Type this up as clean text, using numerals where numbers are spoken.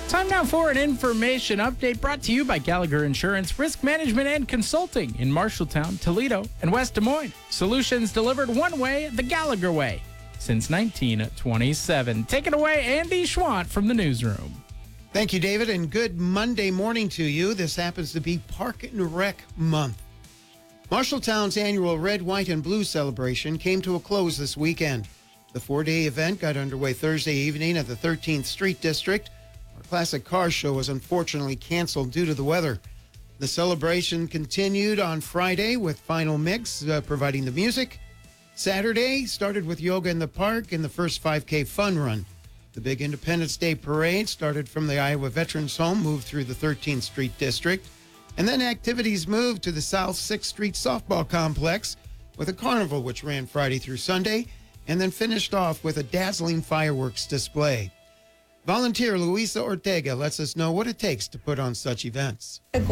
Time now for an information update brought to you by Gallagher Insurance, Risk Management and Consulting in Marshalltown, Toledo, and West Des Moines. Solutions delivered one way, the Gallagher way, since 1927. Take it away, Andy Schwant from the newsroom. Thank you, David, and good Monday morning to you. This happens to be Park and Rec Month. Marshalltown's annual Red, White, and Blue celebration came to a close this weekend. The four-day event got underway Thursday evening at the 13th Street District. Our classic car show was unfortunately canceled due to the weather. The celebration continued on Friday with Final Mix providing the music. Saturday started with yoga in the park and the first 5K fun run. The big Independence Day parade started from the Iowa Veterans Home, moved through the 13th Street District, and then activities moved to the South 6th Street Softball Complex with a carnival which ran Friday through Sunday and then finished off with a dazzling fireworks display. Volunteer Luisa Ortega lets us know what it takes to put on such events.